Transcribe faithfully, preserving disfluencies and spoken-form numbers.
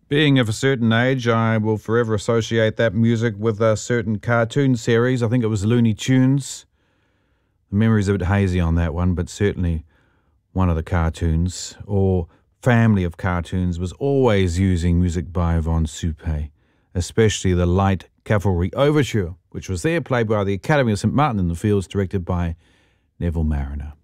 Being of a certain age, I will forever associate that music with a certain cartoon series. I think it was Looney Tunes. The memory's a bit hazy on that one, but certainly one of the cartoons, or family of cartoons, was always using music by Yvonne Soupé, especially the Light Cavalry Overture, which was there played by the Academy of Saint Martin in the Fields, directed by Neville Marriner.